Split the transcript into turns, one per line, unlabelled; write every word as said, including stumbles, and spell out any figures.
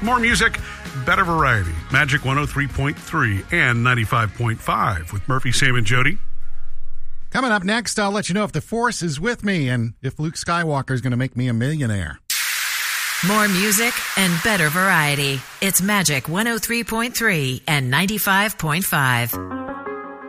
More music, better variety. Magic one oh three point three and ninety-five point five with Murphy, Sam, and Jody.
Coming up next, I'll let you know if the Force is with me and if Luke Skywalker is going to make me a millionaire.
More music and better variety. It's Magic one oh three point three and ninety-five point five.